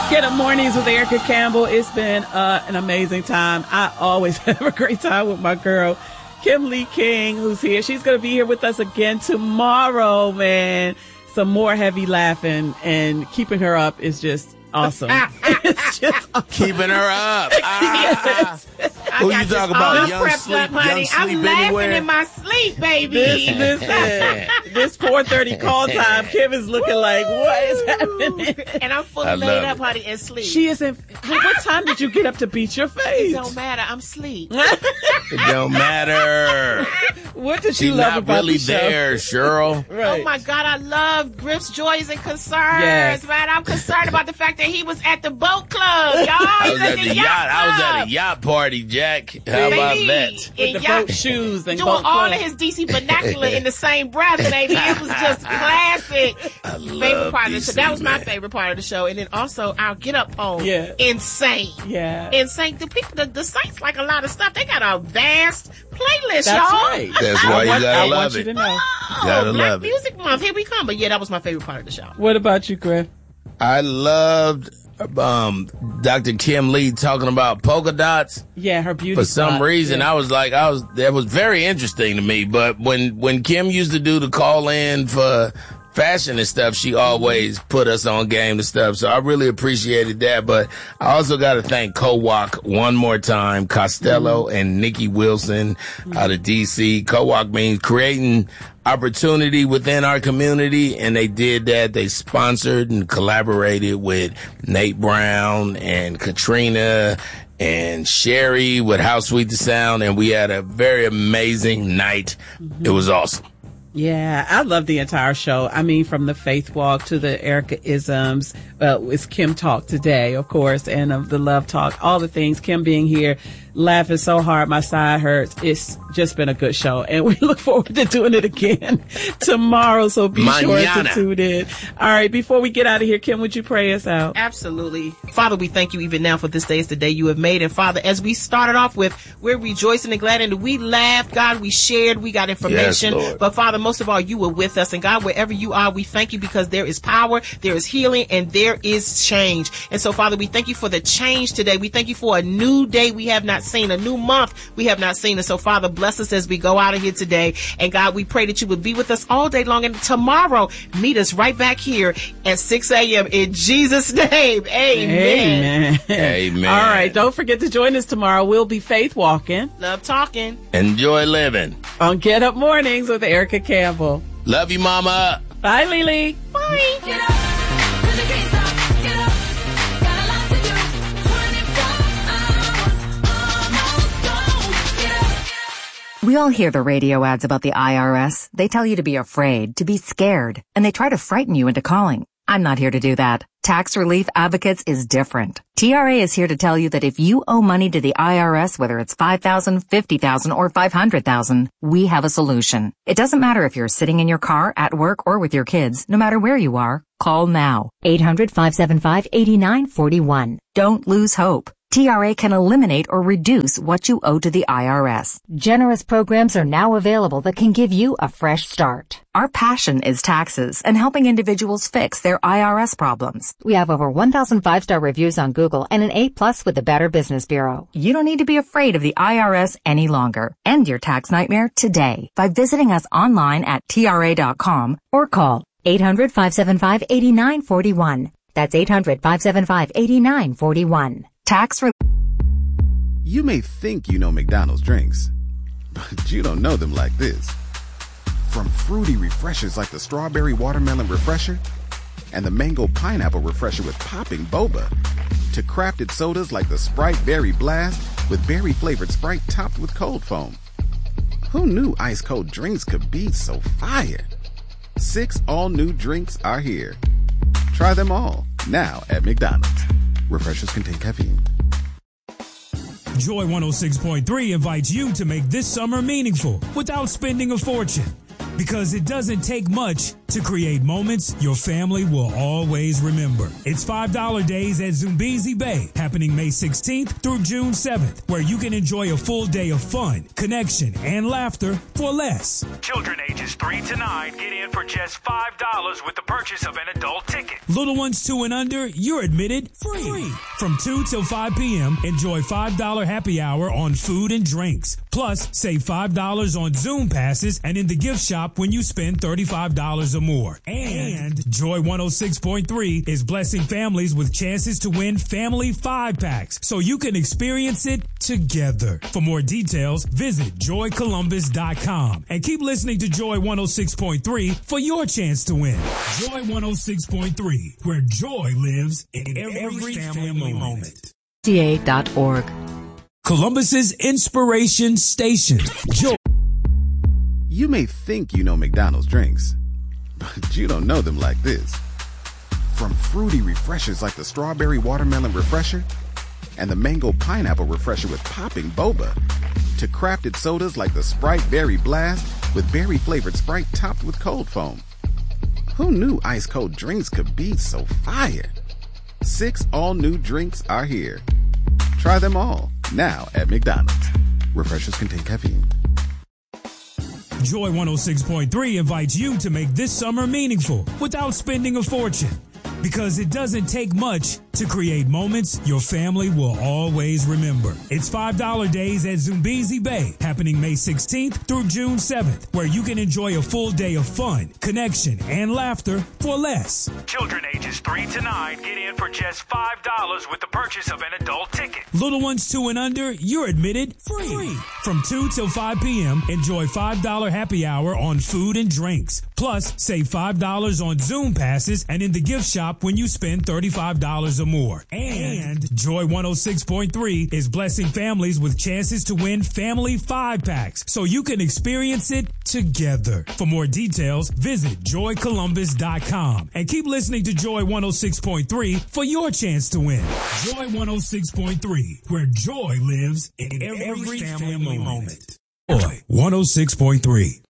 Get Up Mornings with Erica Campbell. It's been an amazing time. I always have a great time with my girl, Kim Lee King, who's here. She's going to be here with us again tomorrow, man. Some more heavy laughing, and keeping her up is just awesome. It's just awesome. Keeping her up. Yes. Who you talking about? Young sleep, up, honey. young sleep I'm laughing anywhere? in my sleep, baby. This 4:30 call time, Kim is looking like, what is happening? And I'm fully laid up, honey, and sleep. She isn't. What time did you get up to beat your face? It don't matter. I'm asleep. It don't matter. What did She's you love not about really the show? there, Cheryl. Right. Oh, my God. I love Griff's joys and concerns, Yes. man. I'm concerned about the fact that he was at the boat club, y'all. I was He's at the yacht. I was at a yacht party, Jack. How about that? With the boat shoes and doing boat all clothes. of his DC vernacular in the same breath, baby. It was just classic. Favorite part of the show. That was my favorite part of the show. And then also our Get Up on Insane. Yeah. Insane. The people, the Saints like a lot of stuff. They got a vast playlist, That's y'all. right. That's why you gotta I love want you it. to know. Gotta Black love it. Music Month. Here we come. But yeah, that was my favorite part of the show. What about you, Griff? I loved Dr. Kim Lee talking about polka dots. Yeah, her beauty. For some spot. reason, Yeah. that was very interesting to me. But when Kim used to do the call in for fashion and stuff, she always put us on game and stuff. So I really appreciated that. But I also got to thank COWOC one more time, Costello and Nikki Wilson out of DC. COWOC means creating opportunity within our community, and they did that. They sponsored and collaborated with Nate Brown and Katrina and Sherry with How Sweet the Sound, and we had a very amazing night. It was awesome. Yeah, I love the entire show. I mean, from the Faith Walk to the Erica Isms, it's Kim Talk today, of course, and the Love Talk, all the things. Kim being here, laughing so hard, my side hurts. It's just been a good show, and we look forward to doing it again tomorrow, so be sure to tune in. All right, before we get out of here, Kim, would you pray us out? Absolutely. Father, we thank you even now for this day is the day you have made. And Father, as we started off with, we're rejoicing and glad, and we laughed, God, we shared, we got information. Yes, Lord. But Father, most of all, you were with us. And God, wherever you are, we thank you because there is power, there is healing, and there is change. And so, Father, we thank you for the change today. We thank you for a new day we have not seen, a new month we have not seen. And so, Father, bless us as we go out of here today. And God, we pray that you would be with us all day long. And tomorrow, meet us right back here at 6 a.m. in Jesus' name. Amen. Amen. Amen. All right, don't forget to join us tomorrow. We'll be Faith Walking Love talking. Enjoy living. on Get Up Mornings with Erica Campbell. Love you, Mama. Bye, Lily. Bye. Get up, 'cause you can't stop. Get up, got a lot to do. 24 hours, almost gone. Get up. We all hear the radio ads about the IRS. They tell you to be afraid, to be scared, and they try to frighten you into calling. I'm not here to do that. Tax Relief Advocates is different. TRA is here to tell you that if you owe money to the IRS, whether it's $5,000, $50,000, or $500,000, we have a solution. It doesn't matter if you're sitting in your car, at work, or with your kids. No matter where you are, call now. 800-575-8941. Don't lose hope. TRA can eliminate or reduce what you owe to the IRS. Generous programs are now available that can give you a fresh start. Our passion is taxes and helping individuals fix their IRS problems. We have over 1,000 five-star reviews on Google and an A+ with the Better Business Bureau. You don't need to be afraid of the IRS any longer. End your tax nightmare today by visiting us online at TRA.com or call 800-575-8941. That's 800-575-8941. You may think you know McDonald's drinks, but you don't know them like this. From fruity refreshers like the Strawberry Watermelon Refresher and the Mango Pineapple Refresher with popping boba, to crafted sodas like the Sprite Berry Blast with berry-flavored Sprite topped with cold foam. Who knew ice-cold drinks could be so fire? 6 all-new drinks are here. Try them all, now at McDonald's. Refreshers contain caffeine. Joy 106.3 invites you to make this summer meaningful without spending a fortune. Because it doesn't take much to create moments your family will always remember. It's $5 days at Zumbizi Bay, happening May 16th through June 7th, where you can enjoy a full day of fun, connection, and laughter for less. Children ages 3 to 9 get in for just $5 with the purchase of an adult ticket. Little ones 2 and under, you're admitted free. From 2 till 5 p.m., enjoy $5 happy hour on food and drinks. Plus, save $5 on Zoom passes and in the gift shop when you spend $35 or more. And Joy 106.3 is blessing families with chances to win family 5-packs so you can experience it together. For more details, visit joycolumbus.com and keep listening to Joy 106.3 for your chance to win. Joy 106.3, where joy lives in every family moment. CA.org. Columbus's inspiration station. Joy. You may think you know McDonald's drinks, but you don't know them like this. From fruity refreshers like the Strawberry Watermelon Refresher and the Mango Pineapple Refresher with popping boba, to crafted sodas like the Sprite Berry Blast with berry-flavored Sprite topped with cold foam. Who knew ice-cold drinks could be so fire? 6 all-new drinks are here. Try them all, now at McDonald's. Refreshers contain caffeine. Joy 106.3 invites you to make this summer meaningful without spending a fortune. Because it doesn't take much to create moments your family will always remember. It's $5 days at Zumbizi Bay, happening May 16th through June 7th, where you can enjoy a full day of fun, connection, and laughter for less. Children ages 3 to 9 get in for just $5 with the purchase of an adult ticket. Little ones 2 and under, you're admitted free. From 2 till 5 p.m., enjoy $5 happy hour on food and drinks. Plus, save $5 on Zoom passes and in the gift shop when you spend $35 or more. And Joy 106.3 is blessing families with chances to win family 5-packs so you can experience it together. For more details, visit joycolumbus.com and keep listening to Joy 106.3 for your chance to win. Joy 106.3, where joy lives in every family moment. Joy 106.3.